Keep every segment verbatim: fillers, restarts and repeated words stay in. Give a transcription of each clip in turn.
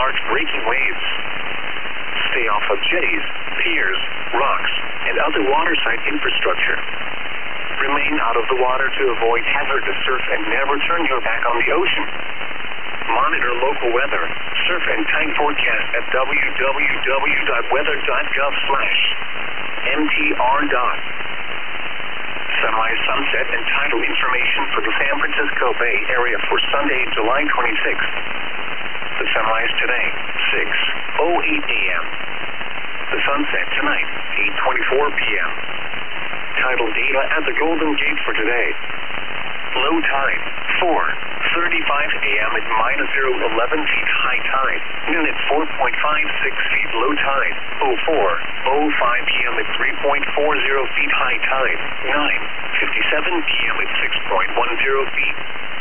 large breaking waves. Stay off of jetties, piers, rocks, and other waterside infrastructure. Remain out of the water to avoid hazardous surf and never turn your back on the ocean. Monitor local weather, surf and tide forecast at w w w dot weather dot gov slash m t r dot. Sunrise, sunset, and tidal information for the San Francisco Bay Area for Sunday, July twenty-sixth. The sunrise today, six oh eight a m The sunset tonight, eight twenty-four p m Tidal data at the Golden Gate for today. Low tide, four thirty-five a m at minus zero eleven feet high tide. Noon at four point five six feet low tide. oh four oh five p m at three point four zero feet high tide. nine fifty-seven p m at six point one zero feet.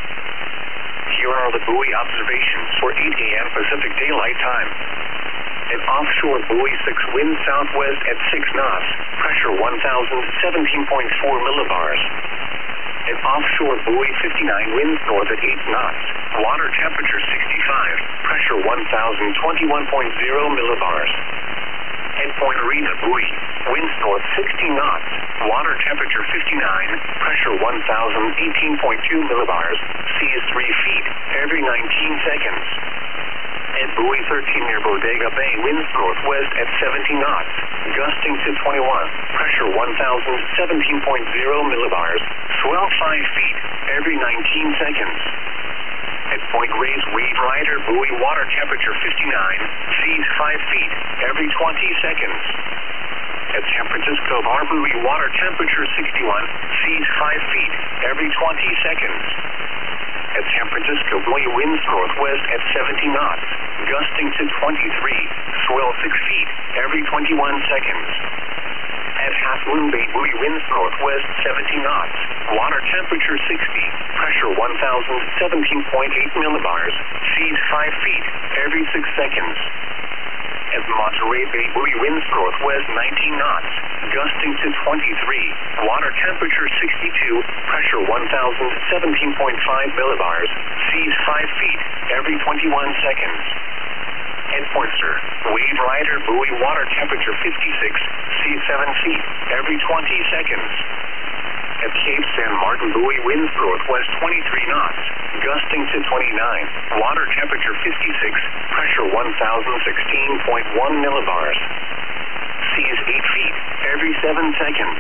Here are the buoy observations for eight a m Pacific Daylight Time. An offshore buoy six wind southwest at six knots, pressure one thousand seventeen point four millibars. An offshore buoy fifty-nine winds north at eight knots, water temperature sixty-five, pressure one thousand twenty-one point zero millibars. At Point Arena buoy, winds north sixty knots, water temperature fifty-nine, pressure one thousand eighteen point two millibars, seas three feet every nineteen seconds. At buoy thirteen near Bodega Bay, winds northwest at seventy knots, gusting to twenty-one, pressure one thousand seventeen point zero millibars, swell five feet every nineteen seconds. At Point Reyes, Wave Rider buoy, water temperature fifty-nine, seas five feet every twenty seconds. At San Francisco Bar buoy, water temperature sixty-one, seas five feet every twenty seconds. At San Francisco buoy, winds northwest at seventy knots, gusting to twenty-three, swell six feet every twenty-one seconds. At Half Moon Bay buoy, winds northwest seventy knots, water temperature sixty, pressure one thousand seventeen point eight millibars, seas five feet every six seconds. At Monterey Bay buoy, winds northwest nineteen knots, gusting to twenty-three, water temperature sixty-two, pressure one thousand seventeen point five millibars, seas five feet every twenty-one seconds. At Pointer, Wave Rider buoy, water temperature fifty-six, seas seven feet every twenty seconds. At Cape San Martin buoy, winds northwest twenty-three knots, gusting to twenty-nine, water temperature fifty-six, pressure one thousand sixteen point one millibars, seas eight feet every seven seconds.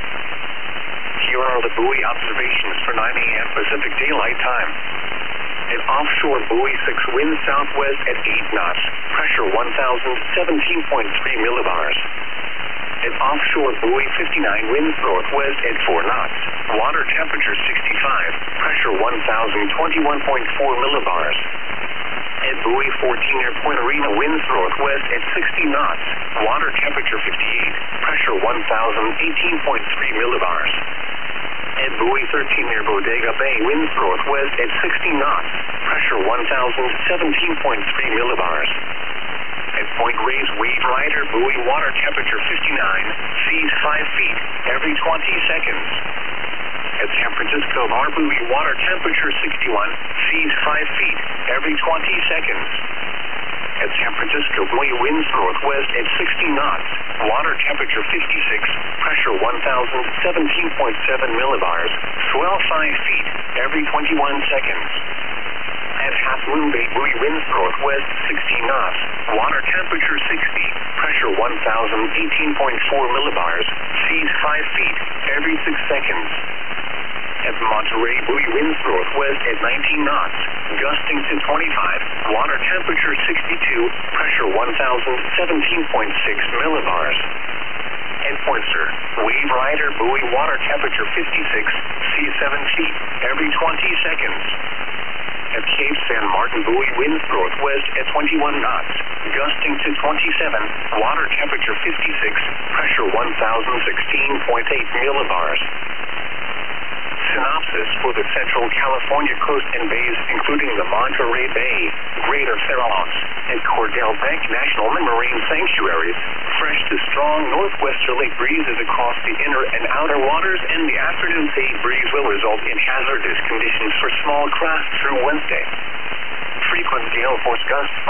Here are the buoy observations for nine a m Pacific Daylight Time. An offshore buoy six winds southwest at eight knots, pressure one thousand seventeen point three millibars. An offshore buoy fifty-nine winds northwest at four knots, water temperature sixty-five, pressure one thousand twenty-one point four millibars. At buoy fourteen near Point Arena, winds northwest at sixty knots, water temperature fifty-eight, pressure one thousand eighteen point three millibars. At buoy thirteen near Bodega Bay, winds northwest at sixty knots, pressure one thousand seventeen point three millibars. At Point Reyes, Wave Rider buoy, water temperature fifty-nine, seas five feet every twenty seconds. At San Francisco Bar buoy, water temperature sixty-one, seas five feet every twenty seconds. At San Francisco buoy, winds northwest at sixty knots, water temperature fifty-six, pressure one thousand seventeen point seven millibars, swell five feet every twenty-one seconds. At Half Moon Bay buoy, winds northwest sixteen knots, water temperature sixty, pressure one thousand eighteen point four millibars, seas five feet every six seconds. At Monterey buoy, winds northwest at nineteen knots, gusting to twenty-five, water temperature sixty-two, pressure one thousand seventeen point six millibars. At Pointer, Wave Rider buoy, water temperature fifty-six, seas seven feet every twenty seconds. At Cape San Martin buoy, winds northwest at twenty-one knots, gusting to twenty-seven, water temperature fifty-six, pressure one thousand sixteen point eight millibars. Synopsis for the Central California coast and bays, including the Monterey Bay, Greater Farallones, and Cordell Bank National Marine Sanctuaries. Fresh to strong northwesterly breezes across the inner and outer waters, and the afternoon sea breeze will result in hazardous conditions for small craft through Wednesday. Frequent gale force gusts